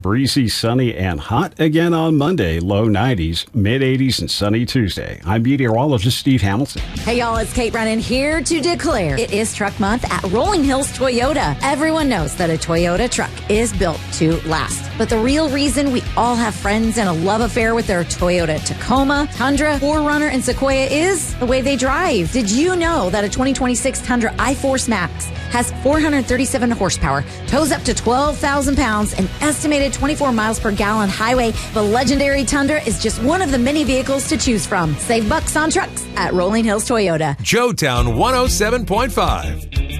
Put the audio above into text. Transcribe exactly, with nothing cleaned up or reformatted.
Breezy, sunny, and hot again on Monday. Low nineties, mid eighties, and sunny Tuesday. I'm meteorologist Steve Hamilton. Hey, y'all, it's Kate Brennan here to declare it is Truck Month at Rolling Hills Toyota. Everyone knows that a Toyota truck is built to last. But the real reason we all have friends and a love affair with their Toyota Tacoma, Tundra, four runner, and Sequoia is the way they drive. Did you know that a twenty twenty-six Tundra iForce Max has four hundred thirty-seven horsepower, tows up to twelve thousand pounds, and estimated twenty-four miles per gallon highway? The legendary Tundra is just one of the many vehicles to choose from. Save bucks on trucks at Rolling Hills Toyota. Joetown one oh seven point five.